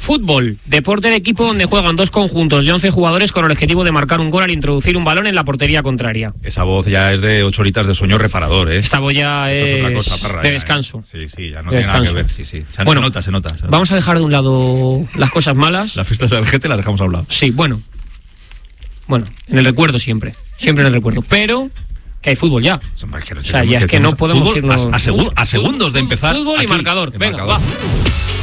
Fútbol, deporte de equipo donde juegan dos conjuntos de 11 jugadores con el objetivo de marcar un gol al introducir un balón en la portería contraria. Esa voz ya es de 8 horitas de sueño reparador, ¿eh? Esta voz ya es otra cosa, Parra, de ya, descanso. Sí, ya no tiene nada que ver. Sí. Se nota. Vamos a dejar de un lado las cosas malas. Las fiestas del Gete las dejamos a un lado. Sí, bueno, en el recuerdo siempre en el recuerdo, pero que hay fútbol ya. O sea, ya es que no podemos irnos a segundos de empezar. Fútbol y aquí, marcador. Venga, va.